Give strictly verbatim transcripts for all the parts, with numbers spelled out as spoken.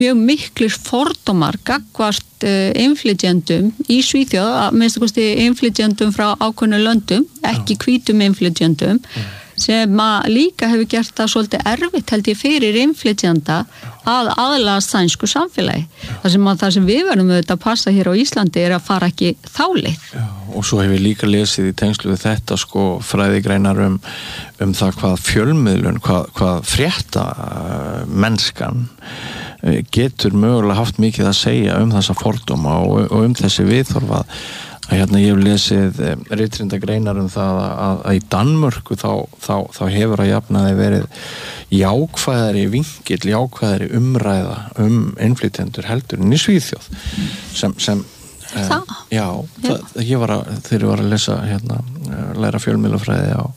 mjög miklir fordómar gagnvart uh, innflytjendum í Svíþjóð, að minnst að kosti innflytjendum frá ákveðnu löndum, ekki hvítum innflytjendum, sem að líka hefur gert það svolítið erfitt held ég fyrir innflytjenda að aðlagast sænsku samfélagi. Það sem, að, það sem við verðum auðvitað að passa hér á Íslandi er að fara ekki þá leið. Já, og svo hefur líka lesið í tengslu við þetta sko fræðigreinar um, um það hvað fjölmiðlun, hvað, hvað frétta mennskan getur mögulega haft mikið að segja um þessa fordóma og, og um þessi viðhorfa að hérna ég hef lesið ritrinda greinar um það að, að í Danmörku þá, þá, þá hefur að jafnaði verið jákvæðari vingill, jákvæðari umræða um innflytjendur heldur en í Svíþjóð sem, sem það? Eh, já, það, ég var að þegar ég var að lesa hérna, læra fjölmiðlafræði á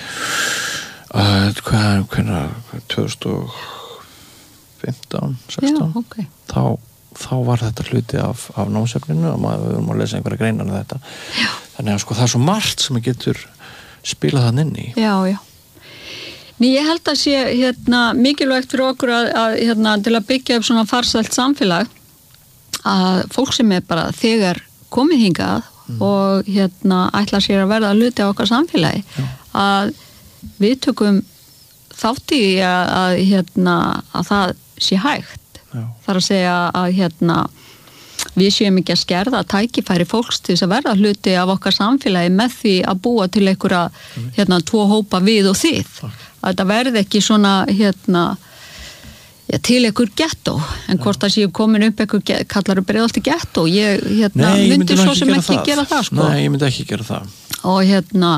uh, hvað, hvernig tvö þúsund og fimmtán, sextán Já, okay. þá, þá var þetta hluti af, af námsefninu og maður við vorum að lesa einhverja greinar um þetta. Já. Þannig að sko það er svo margt sem getur spilað þann inn í. Já, já. Ný, ég held að sé hérna, mikilvægt fyrir okkur að, að hérna, til að byggja upp svona farsælt samfélag að fólk sem er bara þegar komið hingað mm. og hérna ætlar sér að verða að hluti á okkar samfélagi já. Að við tökum þátt í að, að, hérna, að það sé hægt. Já. Þar að segja að hérna, við séum ekki að skerða tækifæri fólks til þess að verða hluti af okkar samfélagi með því að búa til einhverja hérna, tvo hópa við og þið. Að þetta verði ekki svona hérna, já, til einhver gettó. En hvort það séu komin upp einhver kallar upp Breiðholti gettó. Ég hérna, Nei, ég myndi svo sem gera ekki það. gera það. Sko. Nei, ég myndi ekki gera það. Og hérna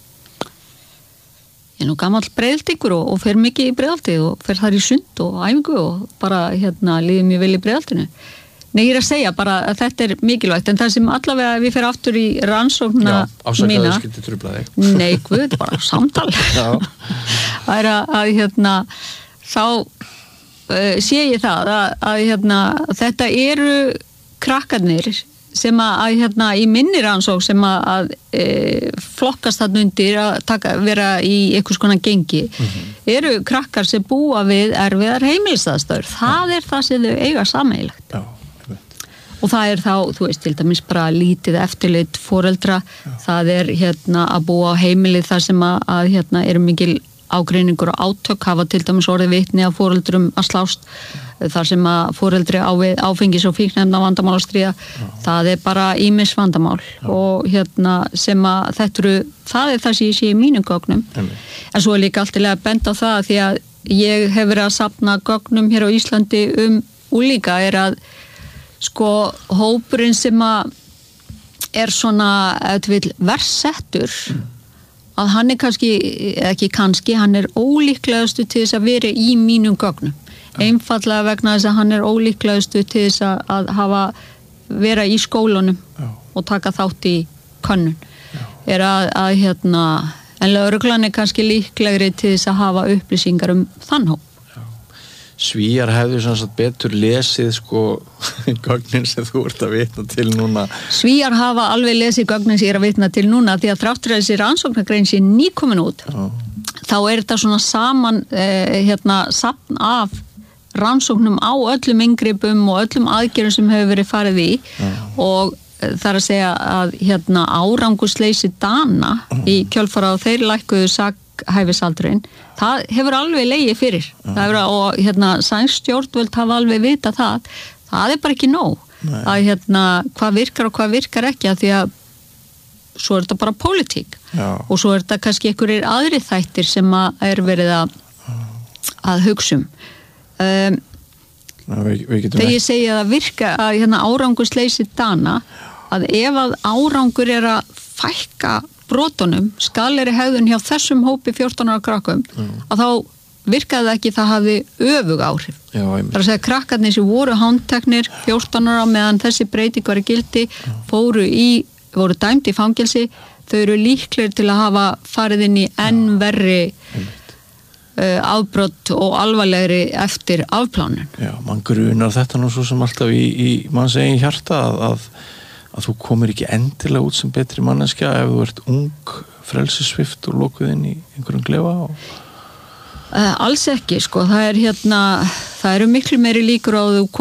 ég er nú gamall Breiðholtingur og, og fer mikið í Breiðholti og fer þar í sund og æfingu og bara hérna líður mjög vel í Breiðholtinu. Nei, ég er að segja bara að þetta er mikilvægt en það sem allavega við fer aftur í rannsóknina mína. Já, ásakaðu að skildi trufla þig. Nei, guð, bara samtal. Já. Það er að, að hérna þá uh, sé ég það að, að hérna þetta eru krakkarnir sem að, að hérna í minni rannsók sem að, að e, flokkast þarna undir að taka, vera í einhvers konar gengi mm-hmm. eru krakkar sem búa við erfiðar heimilisaðstæður. Það ja. Er það sem þau eiga sameiginlegt. Já, og það er þá, þú veist, til dæmis bara lítið eftirlit foreldra. Já. Það er hérna að búa á heimilið þar sem að, að hérna eru mikil ágreiningur og átök hafa til dæmis orðið vitni af foreldrum að slást ja. Þar sem að foreldri á við áfengis og fíknefna vandamál að stríða ja. Það er bara ýmis vandamál ja. Og hérna sem að þetta eru það er það sem ég sé í mínum gögnum ja. En svo er líka alltilega bent á það því að ég hef verið að safna gögnum hér á Íslandi um úlíka er að sko hópurinn sem að er svona vil versettur mm. að hann er kannski, ekki kannski, hann er ólíklegastu til þess að vera í mínum gögnum. Ja. Einfallega vegna þess að hann er ólíklegastu til þess að, að hafa, vera í skólunum ja. Og taka þátt í könnun. Ja. Er að, að hérna, en lögreglan er kannski líklegri til þess að hafa upplýsingar um þann hóp. Svíjar hefðu sannsagt betur lesið sko gögnin sem þú ert að vitna til núna. Svíjar hafa alveg lesið gögnin sem ég er að vitna til núna því að þráttur að þessi rannsóknargrein sé nýkomin út. Já. Þá er þetta svona saman eh, hérna safn af rannsóknum á öllum inngripum og öllum aðgerðum sem hefur verið farið í Já. Og það er að segja að hérna árangursleysi Dana Já. Í kjölfara og þeir lækkuðu sakhæfisaldurinn. Það hefur alveg legið fyrir. Ja. Það hefur, og hérna, sænsk stjórnvöld hafa alveg vitað það. Það er bara ekki nóg. Nei. Að hérna, hvað virkar og hvað virkar ekki að því að svo er þetta bara pólitík. Já. Og svo er þetta kannski einhverjir aðri þættir sem að er verið að, að hugsum. Um, Ná, við, við þegar ég segja að virka að hérna, árangursleysi Dana að ef að árangur er að fækka brotunum, skaleri hegðun hjá þessum hópi fjórtán ára krakkum mm. að þá virkaði það ekki það hafi öfug áhrif. Já, það er að segja krakkarnir sem voru handteknir fjórtán ára meðan þessi breyting var í gildi mm. fóru í, voru dæmd í fangelsi, þau eru líklegir til að hafa farið inn í enn verri uh, afbrot og alvarlegri eftir afplánun. Já, mann grunar þetta nú svo sem alltaf í, í manns eigin hjarta að, að að þú komir ekki endilega út sem betri manneskja ef þú ert ung, frelsissvift og lokuð inn í einhverjum klefa og... uh, alls ekki, sko, það er hérna það eru miklu meiri líkur á að þú